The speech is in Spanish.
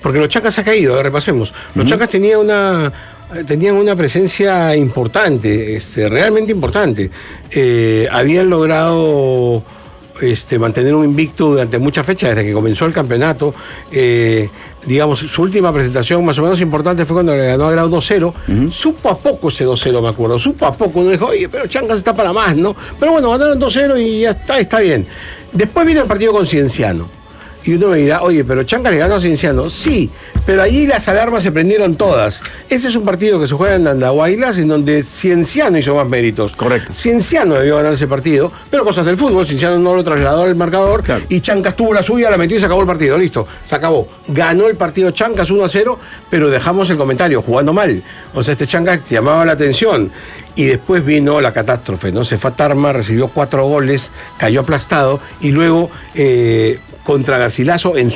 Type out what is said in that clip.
porque los Chancas ha caído, repasemos. Los Chancas tenían una presencia importante, realmente importante. Habían logrado mantener un invicto durante muchas fechas, desde que comenzó el campeonato. Digamos, su última presentación más o menos importante fue cuando le ganó a Grau 2-0. Supo a poco ese 2-0, me acuerdo. Supo a poco. Uno dijo, oye, pero Chancas está para más, ¿no? Pero bueno, ganaron 2-0 y ya está bien. Después vino el partido con Cienciano. Y uno me dirá, oye, pero Chancas le ganó a Cienciano. Sí, pero allí las alarmas se prendieron todas. Ese es un partido que se juega en Andahuaylas, en donde Cienciano hizo más méritos. Correcto. Cienciano debió ganar ese partido, pero cosas del fútbol. Cienciano no lo trasladó al marcador, claro. Y Chancas tuvo la suya, la metió y se acabó el partido. Listo, se acabó. Ganó el partido Chancas 1-0, pero dejamos el comentario, jugando mal. O sea, Chancas llamaba la atención. Y después vino la catástrofe, ¿no? Se fue a Tarma, recibió 4 goles, cayó aplastado y luego contra Garcilaso en